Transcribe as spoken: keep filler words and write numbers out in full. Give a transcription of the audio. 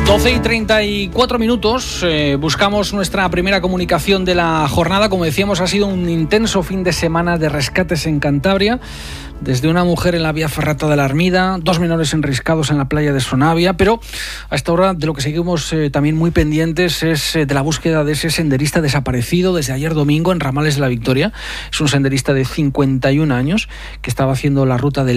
doce y treinta y cuatro minutos, eh, buscamos nuestra primera comunicación de la jornada. Como decíamos, ha sido un intenso fin de semana de rescates en Cantabria. Desde una mujer en la vía ferrata de la Armida, dos menores enriscados en la playa de Sonavia, pero a esta hora de lo que seguimos eh, también muy pendientes es eh, de la búsqueda de ese senderista desaparecido desde ayer domingo en Ramales de la Victoria. Es un senderista de cincuenta y un años que estaba haciendo la ruta del